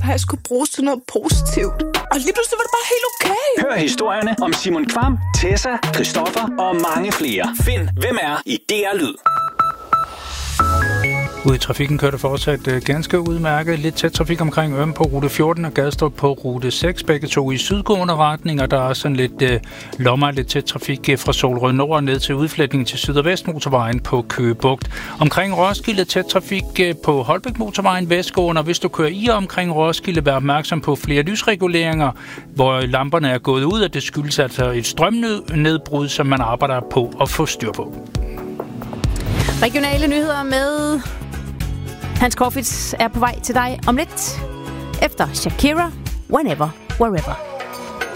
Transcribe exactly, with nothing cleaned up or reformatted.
her skulle bruges til noget positivt. Og lige pludselig var det bare helt okay. Hør historierne om Simon Kvam, Tessa, Christoffer og mange flere. Find Hvem er i D R Lyd. Ude i trafikken kører det fortsat øh, ganske udmærket. Lidt tæt trafik omkring Øm på rute fjorten og Gadstrup på rute seks. Begge to i sydgående retning, og der er sådan lidt øh, lommer, lidt tæt trafik øh, fra Solrød Nord ned til udflætningen til Syd- og Vestmotorvejen på Køge Bugt. Omkring Roskilde tæt trafik øh, på Holbæk Motorvejen vestgående, og hvis du kører i omkring Roskilde, vær opmærksom på flere lysreguleringer, hvor lamperne er gået ud, og det skyldes altså et strømnedbrud, som man arbejder på at få styr på. Regionale nyheder med Hans Corfitz er på vej til dig om lidt. Efter Shakira, Whenever, Wherever.